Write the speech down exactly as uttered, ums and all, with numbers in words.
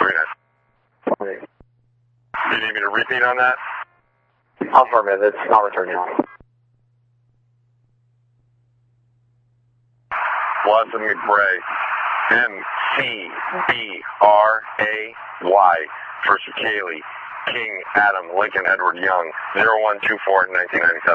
three nine. Do you need me to repeat on that? Affirmative, it's not returning on. Blessed McBray, M C B R A Y, First Kaylee, King, Adam, Lincoln, Edward, Young, zero one two four, nineteen ninety-seven.